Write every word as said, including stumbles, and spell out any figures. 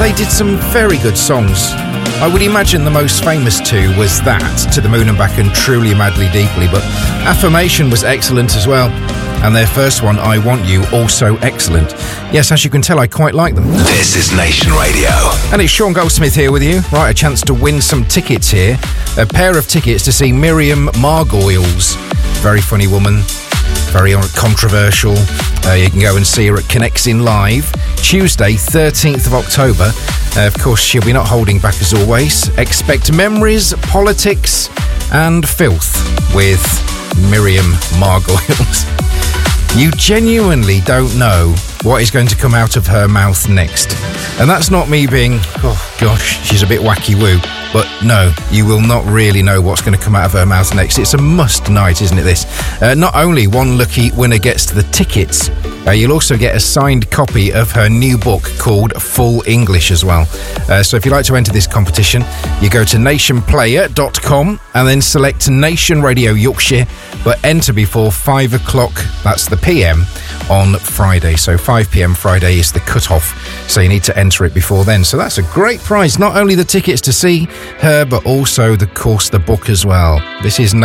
they did some very good songs. I would imagine the most famous two was that, To the Moon and Back and Truly, Madly, Deeply, but Affirmation was excellent as well. And their first one, I Want You, also excellent. Yes, as you can tell, I quite like them. This is Nation Radio. And it's Sean Goldsmith here with you. Right, a chance to win some tickets here. A pair of tickets to see Miriam Margolyes. Very funny woman. Very controversial. Uh, you can go and see her at Connexin Live, Tuesday, thirteenth of October. Uh, of course, she'll be not holding back as always. Expect memories, politics, and filth with Miriam Margolyes. You genuinely don't know what is going to come out of her mouth next. And that's not me being, oh gosh, she's a bit wacky woo. But no, you will not really know what's going to come out of her mouth next. It's a must night, isn't it, this? Uh, not only one lucky winner gets the tickets, uh, you'll also get a signed copy of her new book called Full English as well. Uh, so if you'd like to enter this competition, you go to nation player dot com and then select Nation Radio Yorkshire, but enter before five o'clock, that's the P M, on Friday. So five p.m. Friday is the cut-off, so you need to enter it before then. So that's a great prize, not only the tickets to see her, but also, of course, the book as well. This is